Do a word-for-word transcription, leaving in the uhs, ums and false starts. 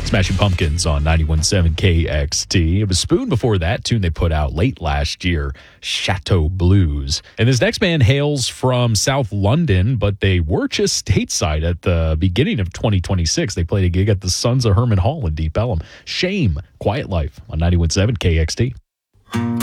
Smashing Pumpkins on ninety-one point seven K X T. It was Spoon before that, tune they put out late last year, Chateau Blues. And this next band hails from South London, but they were just stateside at the beginning of twenty twenty-six. They played a gig at the Sons of Herman Hall in Deep Ellum. Shame, Quiet Life on ninety-one point seven K X T.